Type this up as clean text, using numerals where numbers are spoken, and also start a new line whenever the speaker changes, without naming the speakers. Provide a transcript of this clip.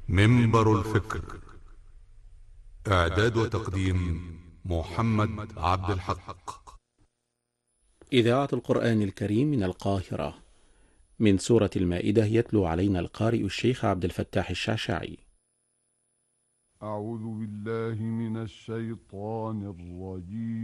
منبر الفكر. إعداد وتقديم محمد عبد الحق.
إذاعة القرآن الكريم من القاهرة، من سورة المائدة، يتلو علينا القارئ الشيخ عبد الفتاح الشعشعي.
أعوذ بالله من الشيطان الرجيم.